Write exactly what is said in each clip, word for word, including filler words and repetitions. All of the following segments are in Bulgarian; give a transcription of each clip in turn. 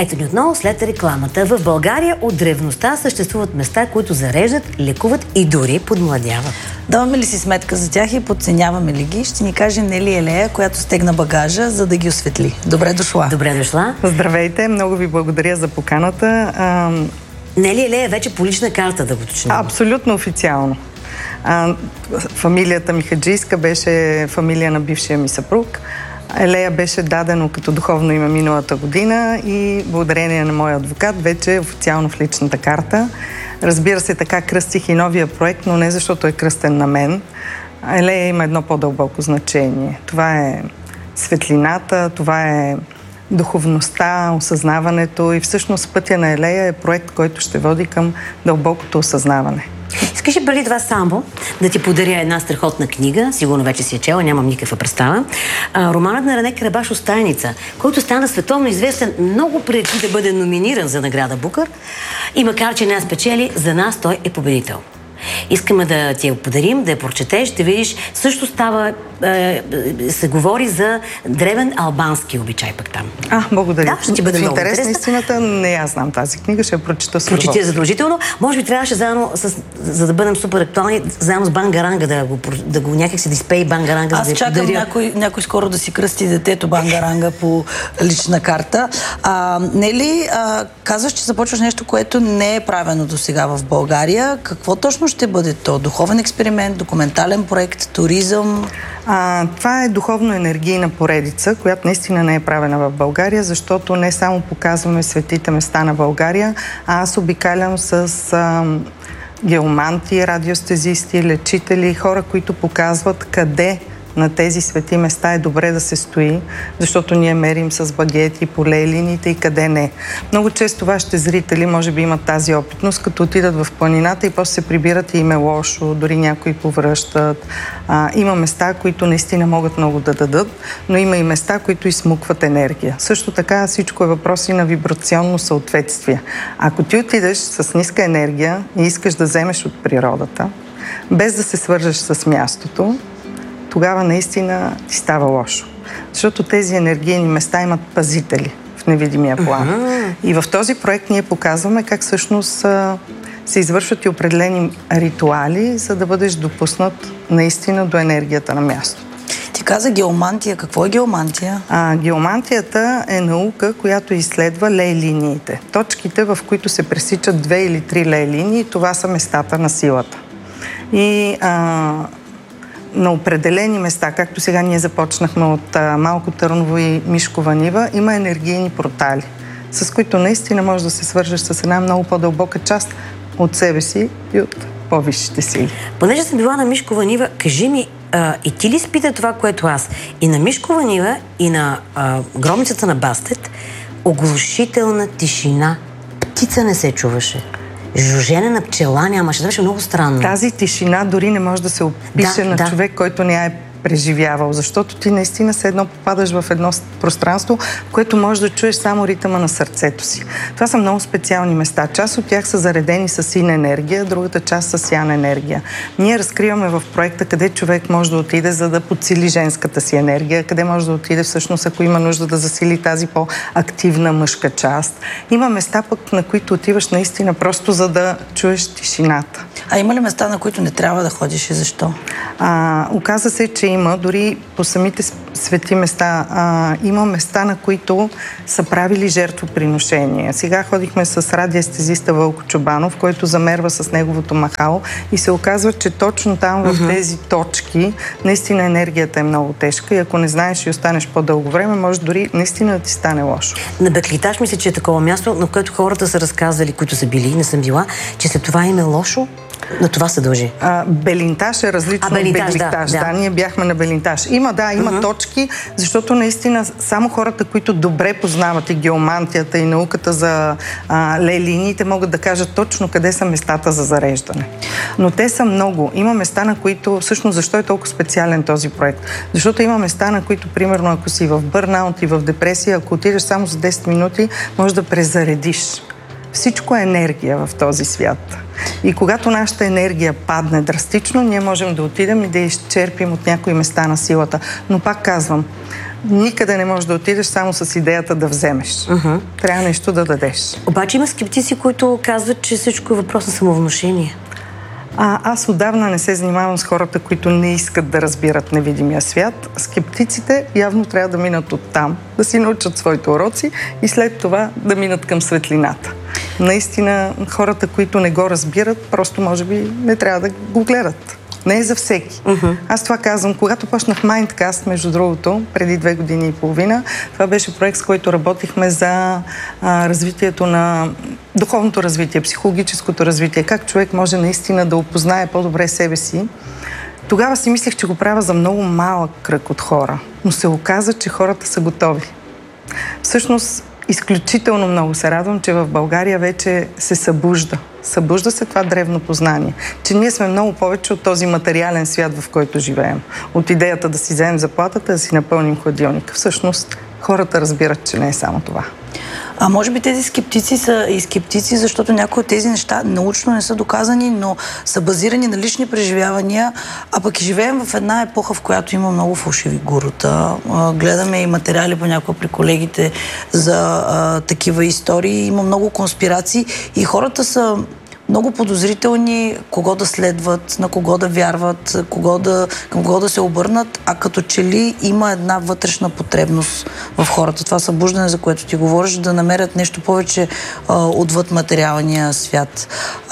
Ето ни отново след рекламата. В България от древността съществуват места, които зареждат, лекуват и дори подмладяват. Даваме ли си сметка за тях и подценяваме ли ги? Ще ни каже Нели Елея, която стегна багажа, за да ги осветли. Добре дошла. Добре дошла. Здравейте, много ви благодаря за поканата. А... Нели Елея вече по лична карта, да го уточним. Абсолютно официално. А, фамилията ми Хаджийска беше фамилия на бившия ми съпруг. Елея беше дадено като духовно име миналата година и благодарение на моя адвокат вече е официално в личната карта. Разбира се, така кръстих и новия проект, но не защото е кръстен на мен. Елея има едно по-дълбоко значение. Това е светлината, това е духовността, осъзнаването и всъщност пътя на Елея е проект, който ще води към дълбокото осъзнаване. Искаш ли преди това само да ти подаря една страхотна книга, сигурно вече си я чела, нямам никаква представа. А, романът на Рене Карабашов «Стайница», който стана световно известен много преди да бъде номиниран за награда Букър и макар че не спечели, за нас той е победител. Искаме да ти я подарим, да я прочетеш, да видиш. Също става, е, се говори за древен албански обичай пък там. А, благодаря. Да, ще ти бъде много интерес на интересна. истината, не я знам тази книга, ще я прочета с удоволствие. Прочети задължително. Може би трябваше заедно, с, за да бъдем супер актуални, заедно с Бангаранга да го, да го някак си да изпее Бангаранга. Аз да чакам даря... някой, някой скоро да си кръсти детето Бангаранга по лична карта. А, Нели, а, казваш, че започваш нещо, което не е правено до сега в България. Какво точно ще бъде то? Духовен експеримент, документален проект, туризъм? А, това е духовно-енергийна поредица, която наистина не е правена в България, защото не само показваме светите места на България, а аз обикалям с а, геоманти, радиостезисти, лечители, хора, които показват къде на тези свети места е добре да се стои, защото ние мерим с багети по лейлините и къде не. Много често вашите зрители може би имат тази опитност, като отидат в планината и после се прибират и им е лошо, дори някои повръщат. А, има места, които наистина могат много да дадат, но има и места, които изсмукват енергия. Също така всичко е въпрос и на вибрационно съответствие. Ако ти отидеш с ниска енергия и искаш да вземеш от природата, без да се свържеш с мястото, тогава наистина ти става лошо. Защото тези енергийни места имат пазители в невидимия план. Uh-huh. И в този проект ние показваме как всъщност а, се извършват и определени ритуали, за да бъдеш допуснат наистина до енергията на мястото. Ти каза геомантия. Какво е геомантия? А, геомантията е наука, която изследва лей-линиите. Точките, в които се пресичат две или три лей-линии, това са местата на силата. И а, на определени места, както сега ние започнахме от а, Малко Търново и Мишкова нива, има енергийни портали, с които наистина можеш да се свържеш с една много по-дълбока част от себе си и от по-висшите сили. Понеже съм била на Мишкова нива, кажи ми, а, и ти ли спита това, което аз? И на Мишкова нива, и на а, гробницата на Бастет, оглушителна тишина. Птица не се чуваше. Жужене на пчела нямаше. Това беше много странно. Тази тишина дори не може да се опише да, на да. човек, който не я е преживявал, защото ти наистина се едно попадаш в едно пространство, в което можеш да чуеш само ритъма на сърцето си. Това са много специални места. Част от тях са заредени с син енергия, другата част с ян енергия. Ние разкриваме в проекта къде човек може да отиде, за да подсили женската си енергия, къде може да отиде всъщност, ако има нужда да засили тази по-активна мъжка част. Има места пък, на които отиваш наистина просто за да чуеш тишината. А има ли места, на които не трябва да ходиш и защо? А, оказа се, че има, дори по самите свети места, а, има места, на които са правили жертвоприношения. Сега ходихме с радиестезиста Вълко Чобанов, който замерва с неговото махало и се оказва, че точно там в uh-huh. тези точки наистина енергията е много тежка и ако не знаеш и останеш по-дълго време, може дори наистина да ти стане лошо. На Беклитаж мисля, че е такова място, на което хората са разказали, които са били, не съм била, че след това им е лошо. На това се дължи. А, Белинтаж е различно от Беклитаж. Да, да. да, ние бяхме на Белинтаж. Има, да, има uh-huh. точки, защото наистина само хората, които добре познават и геомантията, и науката за а, лей-линиите, могат да кажат точно къде са местата за зареждане. Но те са много. Има места, на които... Всъщност, защо е толкова специален този проект? Защото има места, на които, примерно, ако си в бърнаут и в депресия, ако отидеш само за десет минути, можеш да презаредиш. Всичко е енергия в този свят. И когато нашата енергия падне драстично, ние можем да отидем и да изчерпим от някои места на силата. Но пак казвам, никъде не можеш да отидеш само с идеята да вземеш. Uh-huh. Трябва нещо да дадеш. Обаче има скептици, които казват, че всичко е въпрос на самовнушение. А, аз отдавна не се занимавам с хората, които не искат да разбират невидимия свят. Скептиците явно трябва да минат оттам, да си научат своите уроци и след това да минат към светлината. Наистина, хората, които не го разбират, просто може би не трябва да го гледат. Не е за всеки. Uh-huh. Аз това казвам. Когато почнах Mindcast, между другото, преди две години и половина, това беше проект, с който работихме за а, развитието на духовното развитие, психологическото развитие, как човек може наистина да опознае по-добре себе си. Тогава си мислех, че го правя за много малък кръг от хора, но се оказа, че хората са готови. Всъщност, изключително много се радвам, че в България вече се събужда. Събужда се това древно познание, че ние сме много повече от този материален свят, в който живеем. От идеята да си вземем заплатата, да си напълним хладилника. Всъщност, хората разбират, че не е само това. А може би тези скептици са и скептици, защото някои от тези неща научно не са доказани, но са базирани на лични преживявания, а пък и живеем в една епоха, в която има много фалшиви гурута. Гледаме и материали понякога при колегите за а, такива истории. Има много конспирации и хората са много подозрителни кого да следват, на кого да вярват, кого да, към кого да се обърнат, а като че ли има една вътрешна потребност в хората. Това събуждане, за което ти говориш, да намерят нещо повече а, отвъд материалния свят.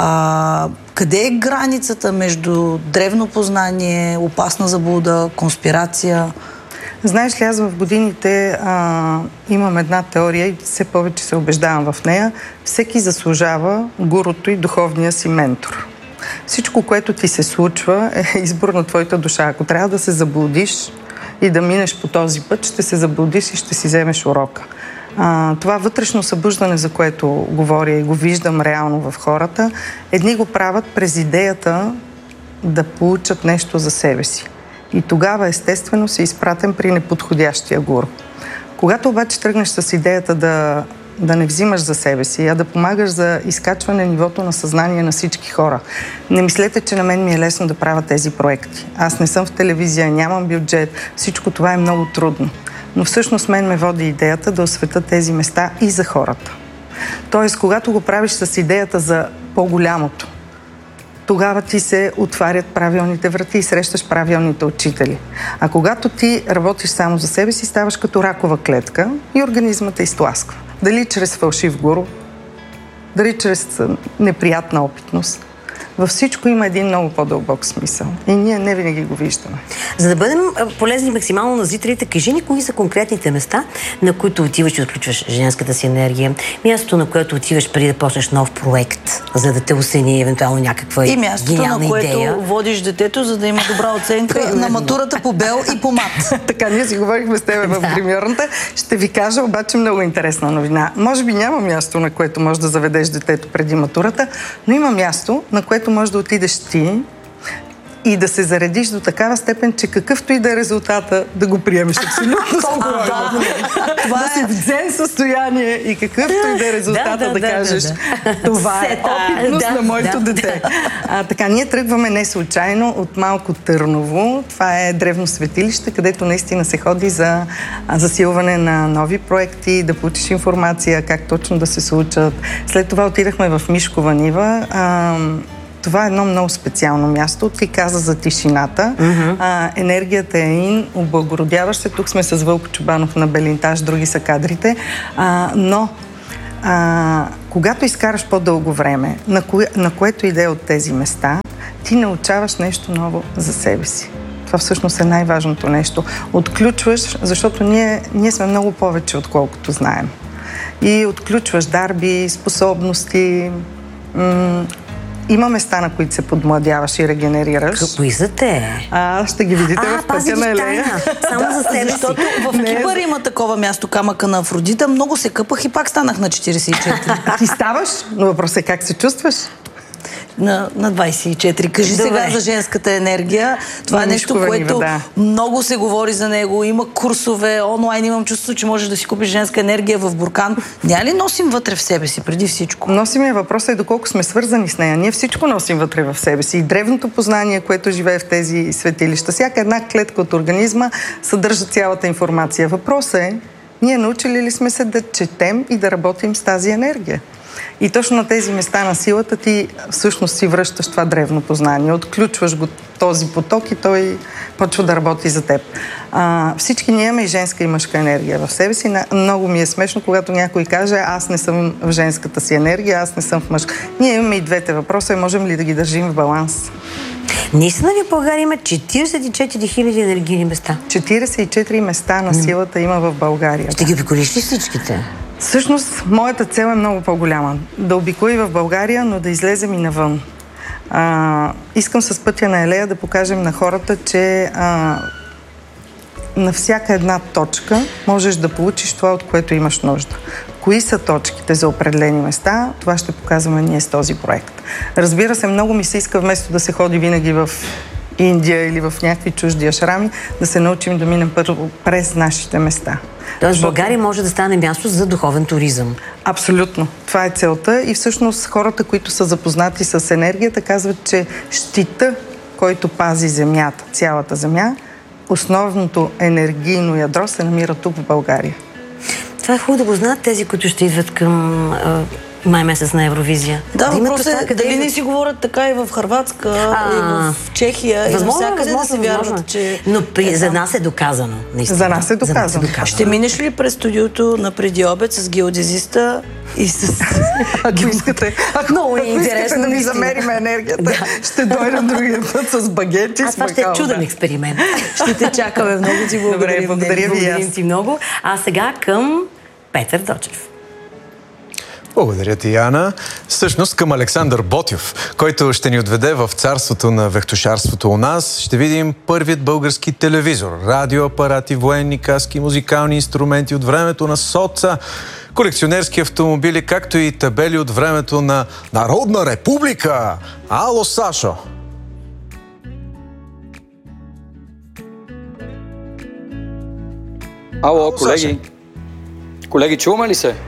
А, къде е границата между древно познание, опасна заблуда, конспирация? Знаеш ли, аз в годините а, имам една теория и все повече се убеждавам в нея. Всеки заслужава гуруто и духовния си ментор. Всичко, което ти се случва, е избор на твоята душа. Ако трябва да се заблудиш и да минеш по този път, ще се заблудиш и ще си вземеш урока. А, това вътрешно събуждане, за което говоря и го виждам реално в хората, едни го правят през идеята да получат нещо за себе си. И тогава, естествено, си изпратен при неподходящия гуру. Когато обаче тръгнеш с идеята да, да не взимаш за себе си, а да помагаш за изкачване нивото на съзнание на всички хора, не мислете, че на мен ми е лесно да правя тези проекти. Аз не съм в телевизия, нямам бюджет, всичко това е много трудно. Но всъщност мен ме води идеята да осветя тези места и за хората. Тоест, когато го правиш с идеята за по-голямото, тогава ти се отварят правилните врати и срещаш правилните учители. А когато ти работиш само за себе си, ставаш като ракова клетка и организмът те изтласква. Дали чрез фалшив гуру, дали чрез неприятна опитност. Във всичко има един много по-дълбок смисъл. И ние не винаги го виждаме. За да бъдем полезни максимално на зрителите, кажи ни кои са конкретните места, на които отиваш и отключваш женската си енергия. Мястото, на което отиваш преди да почнеш нов проект, за да те осени евентуално някаква и мястото, гениална на което идея. Водиш детето, за да има добра оценка на матурата по бел и по мат. Така, ние си говорихме с тебе в премиерната. Ще ви кажа обаче много интересна новина. Може би няма място, на което можеш да заведеш детето преди матурата, но има място, на което можеш да отидеш ти и да се заредиш до такава степен, че какъвто и да е резултата, да го приемеш абсолютно спокойно. Това е в дзен състояние и какъвто и да е резултата да, да, да, да кажеш, да, да. Това е опитност да, на моето да, дете. Да. А, така, ние тръгваме не случайно от Малко Търново. Това е древно светилище, където наистина се ходи за засилване на нови проекти, да получиш информация, как точно да се случат. След това отидахме в Мишкова нива. А, Това е едно много специално място. Ти каза за тишината. Uh-huh. А, енергията е ин, облагородяваща. Тук сме с Вълко Чубанов на Белинтаж, други са кадрите. А, но, а, когато изкараш по-дълго време, на, кое, на което иде от тези места, ти научаваш нещо ново за себе си. Това всъщност е най-важното нещо. Отключваш, защото ние, ние сме много повече, отколкото знаем. И отключваш дарби, способности. М- Има места, на които се подмладяваш и регенерираш. Кои са те? А, ще ги видите а, в пътя на Елея. Само за себе си. Защото в Кипър има такова място, камъка на Афродита. Много се къпах и пак станах на четиридесет и четири. Ти ставаш, но въпросът е как се чувстваш? на, на двайсет и четири. Кажи Добре. сега за женската енергия. Това е нещо, Мишкова което нива, да. много се говори за него. Има курсове, онлайн имам чувство, че можеш да си купиш женска енергия в Буркан. Ня ли носим вътре в себе си, преди всичко? Носим я, въпросът е доколко сме свързани с нея. Ние всичко носим вътре в себе си. И древното познание, което живее в тези светилища. Всяка една клетка от организма съдържа цялата информация. Въпросът е, ние научили ли сме се да четем и да работим с тази енергия? И точно на тези места на силата ти всъщност си връщаш това древно познание. Отключваш го този поток и той почва да работи за теб. А, всички ние имаме и женска и мъжка енергия в себе си. Много ми е смешно, когато някой каже, аз не съм в женската си енергия, аз не съм в мъжка. Ние имаме и двете въпроса и можем ли да ги държим в баланс? Наистина ли в България има четирийсет и четири хиляди енергийни места? четирийсет и четири места на силата има в България. Ще ги обиколиш ли всичките? Всъщност, моята цел е много по-голяма. Да обиколи в България, но да излезем и навън. А, искам с пътя на Елея да покажем на хората, че а, на всяка една точка можеш да получиш това, от което имаш нужда. Кои са точките за определени места, това ще показваме ние с този проект. Разбира се, много ми се иска вместо да се ходи винаги в Индия или в някакви чужди ашрами, да се научим да минем първо през нашите места. Тоест България може да стане място за духовен туризъм. Абсолютно. Това е целта и всъщност хората, които са запознати с енергията, казват, че щита, който пази земята, цялата земя, основното енергийно ядро се намира тук в България. Това е хубаво да го знаят тези, които ще идват към а, май месец на Евровизия. Да, да въпрос е дали не си говорят така и в Хърватска, а, и в Чехия, възможно, и навсякъде да се вярват, възможно. че... Но при, за нас е доказано. Наистина. За нас е доказано. нас е доказано. Ще минеш ли през студиото на преди обед с геодезиста и с... Ако искате, ако, Много ако интересно, искате да ни наистина. замерим енергията, ще дойдем другия път с багети. Аз това ще е чуден експеримент. Ще те чакаме. Много ти благодарим. Добре, благодаря ви. Благодарим ти много. А сега към Петър Дочев. Благодаря ти, Яна. Всъщност към Александър Ботев, който ще ни отведе в царството на вехтошарството у нас. Ще видим първият български телевизор, радиоапарати, военни каски, музикални инструменти от времето на соца, колекционерски автомобили, както и табели от времето на Народна република. Ало, Сашо! Ало, колеги. Колеги, чуваме ли се?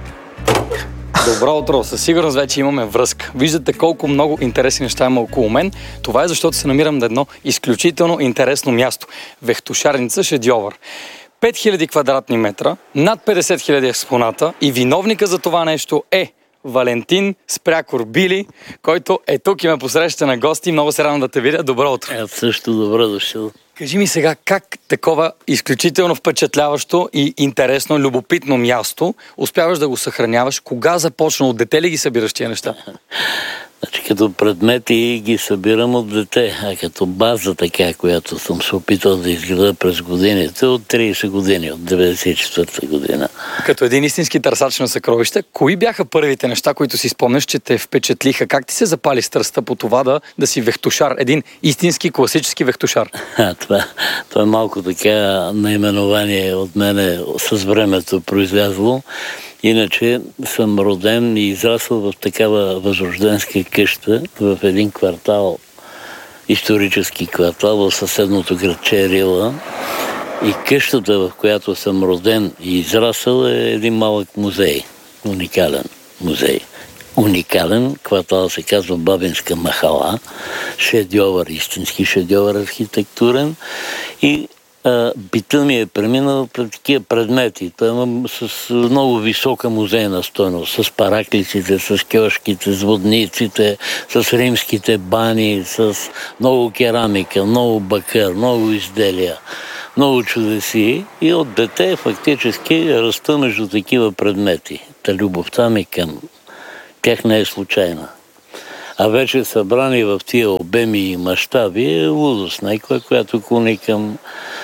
Добро утро, със сигурност вече имаме връзка. Виждате колко много интересни неща има около мен. Това е защото се намирам на едно изключително интересно място. Вехтошарница Шедьовър. пет хиляди квадратни метра, над петдесет хиляди експоната и виновника за това нещо е Валентин Спрякор Били, който е тук и ме посреща на гости. Много се радвам да те видя. Добро утро. Е, също добро дошъл. Кажи ми сега, как такова изключително впечатляващо и интересно, любопитно място успяваш да го съхраняваш? Кога започна? От дете ли ги събираш тия неща? Значи като предмети ги събирам от дете, а като база така, която съм се опитал да изграда през годините, от трийсет години, от деветдесет и четвърта година. Като един истински търсач на съкровища, кои бяха първите неща, които си спомняш, че те впечатлиха? Как ти се запали страстта по това да, да си вехтошар? Един истински класически вехтошар. А, това, това е малко така наименование от мене с времето произлязло. Иначе съм роден и израсъл в такава възрожденска къща в един квартал, исторически квартал в съседното градче Рила. И къщата, в която съм роден и израсъл, е един малък музей. Уникален музей. Уникален квартал се казва Бабинска махала. Шедьовър, истински шедьовър архитектурен. И бита ми е преминал пред такива предмети. Той има с много висока музейна стойност, с параклиците, с кьошките, с водниците, с римските бани, с много керамика, много бакър, много изделия, много чудеси. И от дете фактически раста между такива предмети. Та любовта ми към тях не е случайна. А вече събрани в тия обеми и мащаби е лудост, някоя, която клони към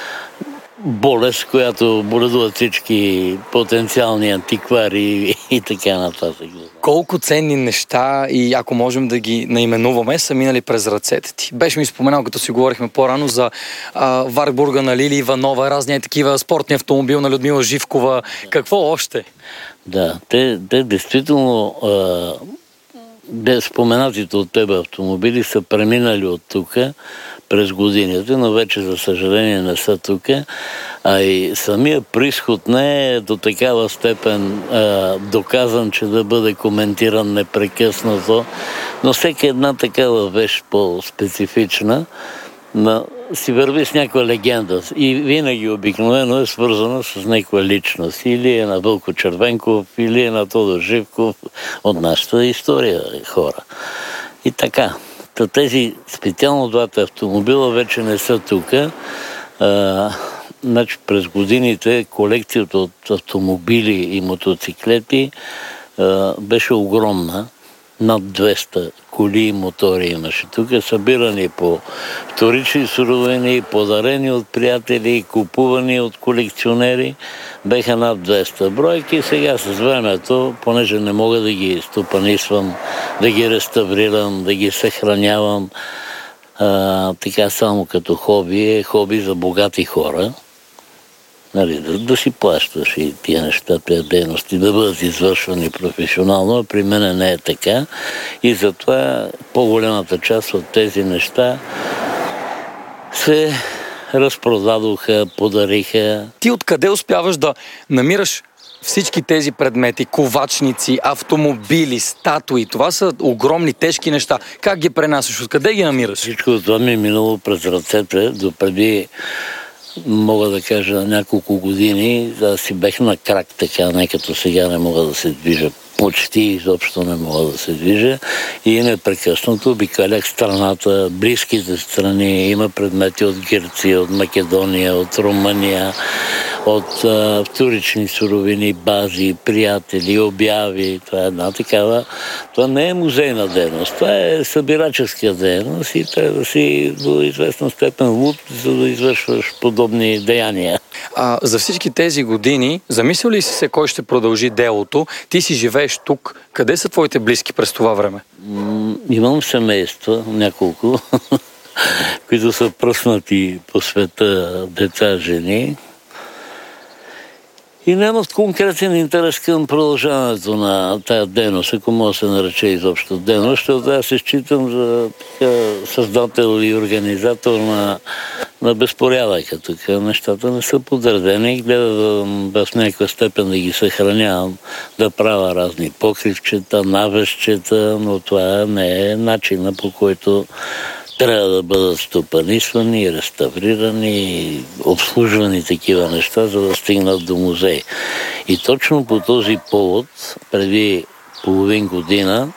болест, която боледуват всички потенциални антиквари и, и така нататък. Колко ценни неща, и ако можем да ги наименуваме, са минали през ръцете ти. Беше ми споменал, като си говорихме по-рано за а, Варбурга на Лили Иванова, разни такива, спортни автомобил на Людмила Живкова. Какво още? Да, те, те действително а, без споменатите от тебе автомобили са преминали от тук през годините, но вече за съжаление не са тук. А и самия произход не е до такава степен а, доказан, че да бъде коментиран непрекъснато, но всеки една такава вещ по-специфична но си върви с някаква легенда и винаги обикновено е свързана с някаква личност. Или е на Вълко Червенков, или е на Тодор Живков от нашата история хора. И така. Тези специално двата автомобила вече не са тук. Значи през годините колекцията от автомобили и мотоциклети а, беше огромна. Над двеста коли и мотори имаше. Тук събирани по вторични суровини, подарени от приятели, купувани от колекционери, беха над двеста бройки. Сега с времето, понеже не мога да ги стопанисвам, да ги реставрирам, да ги съхранявам, а, така само като хоби, е хоби за богати хора. Нали, да, да си плащаш и тия неща, тия дейности, да бъдат извършвани професионално, а при мен не е така. И затова по-голямата част от тези неща се разпродадоха, подариха. Ти откъде успяваш да намираш всички тези предмети, ковачници, автомобили, статуи? Това са огромни, тежки неща. Как ги пренасяш? Откъде ги намираш? Всичко това ми е минало през ръцете, допреди мога да кажа няколко години, да си бех на крак така, не като сега не мога да се движа. Почти изобщо не мога да се движа и непрекъснато обикалях страната, близките страни. Има предмети от Гърция, от Македония, от Румъния, от а, вторични суровини, бази, приятели, обяви. Това е една такава. Това не е музейна дейност, това е събираческа дейност и трябва да си до известна степен луд, за да извършваш подобни деяния. А, за всички тези години, замисля ли си се кой ще продължи делото? Ти си живееш тук. Къде са твоите близки през това време? М- имам семейства, няколко, които са пръснати по света, деца, жени. И нямат конкретен интерес към продължаването на тая дейност, ако може да се нарече изобщо дейност, защото аз се считам за така, създател и организатор на, на безпорядъка. Тук нещата не са подредени, гледам в някаква степен да ги съхранявам, да правя разни покривчета, навещчета, но това не е начина, по който трябва да бъдат стопанисвани, реставрирани, обслужвани такива неща, за да стигнат до музей. И точно по този повод, преди половин година,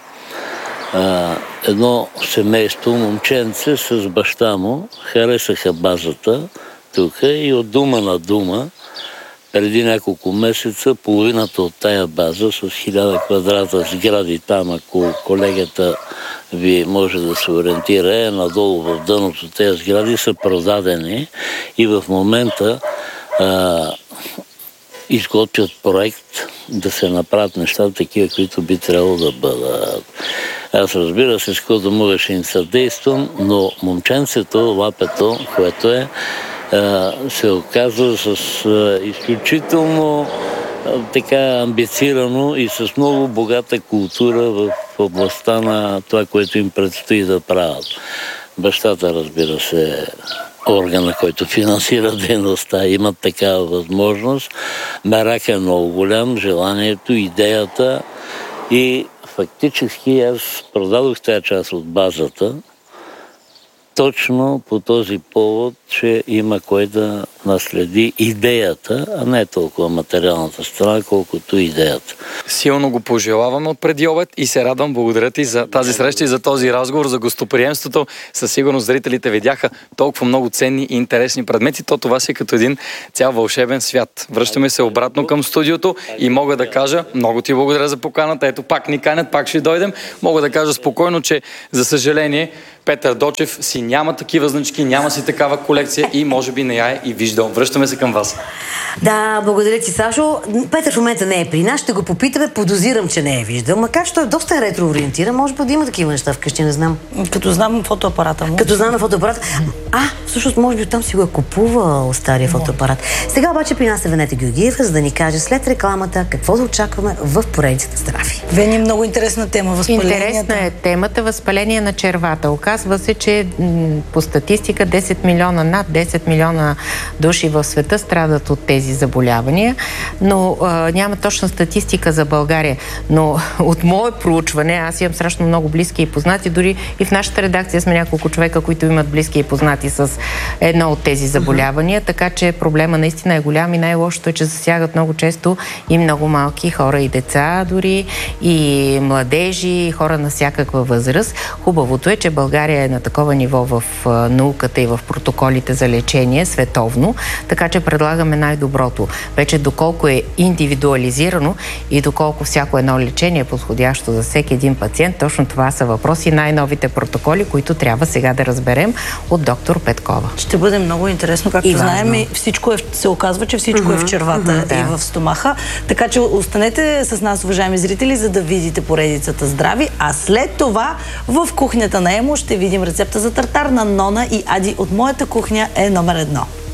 едно семейство, момченце с баща му, харесаха базата тук и от дума на дума, преди няколко месеца, половината от тая база с хиляда квадрата сгради там, ако колегата ви може да се ориентира, е надолу в дъното тези сгради са продадени и в момента а, изготвят проект да се направят нещата такива, които би трябвало да бъдат. Аз разбира се, с което мога ще им съдействам, но момченцето, лапето, което е, се оказва с изключително така амбицирано и с много богата култура в областта на това, което им предстои да правят. Бащата, разбира се, органа, който финансира дейността, имат такава възможност. Мерак е много голям, желанието, идеята и фактически аз продадох тази част от базата точно по този повод, че има кой да наследи идеята, а не толкова материалната страна, колкото идеята. Силно го пожелаваме от преди обед и се радвам. Благодаря ти за тази среща и за този разговор, за гостоприемството. Със сигурност зрителите видяха толкова много ценни и интересни предмети. То това си е като един цял вълшебен свят. Връщаме се обратно към студиото и мога да кажа, много ти благодаря за поканата. Ето пак ни канят, пак ще дойдем. Мога да кажа спокойно, че за съжаление Петър Дочев си няма такива значки, няма си такава колекция и може би не я е и виждал. Връщаме се към вас. Да, благодаря ти, Сашо. Петър в момента не е при нас, ще го попитам. питаме, подозирам, че не е виждал. Макар че той е доста ретро-ориентиран, може би да има такива неща вкъщи, не знам. Като знам фотоапарата му. Като знам фотоапарата. А, всъщност, може би оттам си го е купувал стария фотоапарат. Сега обаче при нас е Венета Георгиева, за да ни каже след рекламата какво да очакваме в поредицата здраве. Вени, много интересна тема. Възпаленията. Интересна е темата възпаление на червата. Оказва се, че по статистика десет милиона, над десет милиона души в света страдат от тези заболявания, но а, няма точна статистика за България. Но от мое проучване, аз имам страшно много близки и познати, дори и в нашата редакция сме няколко човека, които имат близки и познати с едно от тези заболявания, uh-huh. така че проблема наистина е голям и най-лошото е, че засягат много често и много малки хора и деца дори, и младежи, и хора на всякаква възраст. Хубавото е, че България е на такова ниво в науката и в протоколите за лечение световно, така че предлагаме най-доброто. Вече доколко е индивидуализирано и доколко всяко едно лечение е подходящо за всеки един пациент, точно това са въпроси, най-новите протоколи, които трябва сега да разберем от доктор Петкова. Ще бъде много интересно, както и знаем, и всичко е, се оказва, че всичко uh-huh. е в червата uh-huh, и да. в стомаха. Така че останете с нас, уважаеми зрители, за да видите поредицата здрави, а след това в кухнята на Емо ще видим рецепта за тартар на Нона и Ади от моята кухня е номер едно.